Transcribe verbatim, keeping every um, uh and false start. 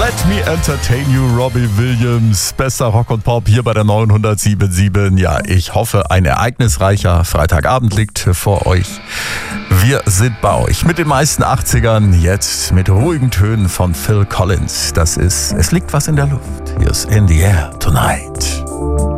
Let me entertain you, Robbie Williams. Bester Rock und Pop hier bei der neunhundertsieben. Ja, ich hoffe, ein ereignisreicher Freitagabend liegt vor euch. Wir sind bei euch mit den meisten achtzigern, jetzt mit ruhigen Tönen von Phil Collins. Das ist Es liegt was in der Luft. Hier ist In the Air Tonight.